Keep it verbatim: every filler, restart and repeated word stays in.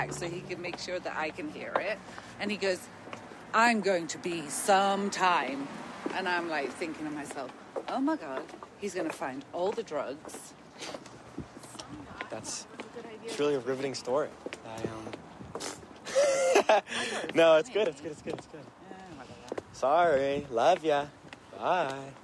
back so he can make sure that I can hear it. And he goes, I'm going to be sometime. And I'm like thinking to myself, oh my God, he's going to find all the drugs. That's it's really a riveting story. I, um... no, it's good, it's good, it's good, it's good. Sorry, love ya. Bye.